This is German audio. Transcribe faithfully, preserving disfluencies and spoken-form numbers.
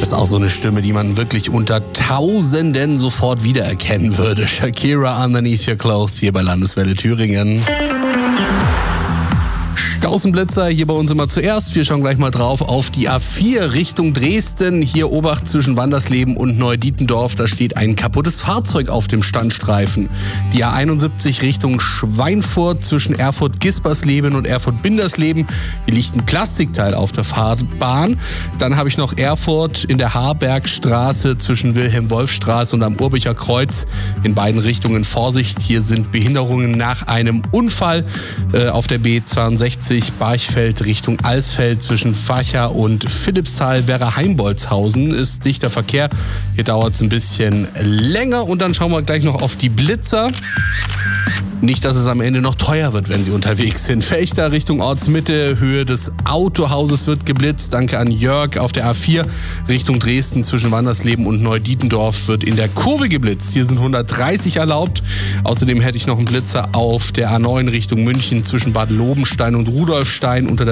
Das ist auch so eine Stimme, die man wirklich unter Tausenden sofort wiedererkennen würde. Shakira, Underneath Your Clothes, hier bei Landeswelle Thüringen. Stausenblitzer hier bei uns immer zuerst. Wir schauen gleich mal drauf auf die A vier Richtung Dresden. Hier Obacht zwischen Wandersleben und Neudietendorf. Da steht ein kaputtes Fahrzeug auf dem Standstreifen. Die A einundsiebzig Richtung Schweinfurt zwischen Erfurt-Gispersleben und Erfurt-Bindersleben. Hier liegt ein Plastikteil auf der Fahrbahn. Dann habe ich noch Erfurt in der Harbergstraße zwischen Wilhelm-Wolf-Straße und am Urbicher Kreuz. In beiden Richtungen Vorsicht. Hier sind Behinderungen nach einem Unfall äh, auf der B zweiundsechzig Barchfeld Richtung Alsfeld zwischen Facha und Philippsthal. Werra-Heimbolzhausen ist dichter Verkehr. Hier dauert es ein bisschen länger und dann schauen wir gleich noch auf die Blitzer. Nicht, dass es am Ende noch teuer wird, wenn Sie unterwegs sind. Fechter Richtung Ortsmitte, Höhe des Autohauses wird geblitzt. Danke an Jörg. Auf der A vier Richtung Dresden zwischen Wandersleben und Neudietendorf wird in der Kurve geblitzt. Hier sind hundertdreißig erlaubt. Außerdem hätte ich noch einen Blitzer auf der A neun Richtung München zwischen Bad Lobenstein und Rudolfstein unter der